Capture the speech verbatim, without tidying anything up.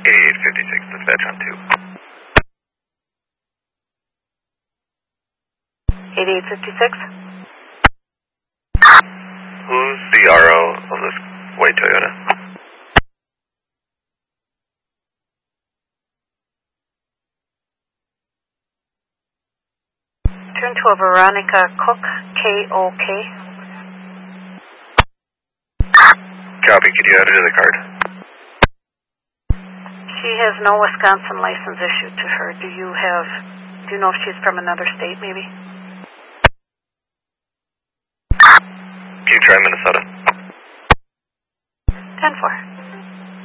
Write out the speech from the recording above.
eighty-eight fifty-six, dispatch on two. eighty-eight fifty-six? Who's the R O of this white Toyota? Turn to a Veronica Cook, K O K. Copy, could you add it to the card? She has no Wisconsin license issued to her. Do you have, do you know if she's from another state maybe? Can you try Minnesota? ten four.